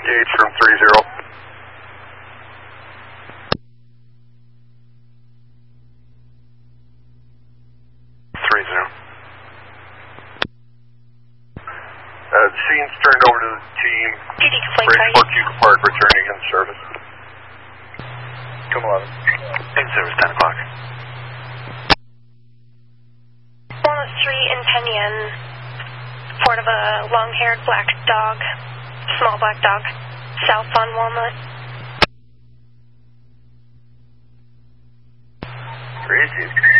Gauge from 30. 30. Scene's turned over to the team. Bridgeport, Cuba Park, returning in service. Come 11. In service, 10 o'clock. 103 in Penyon. Report of a long-haired black dog, small black dog, south on Walnut. Crazy.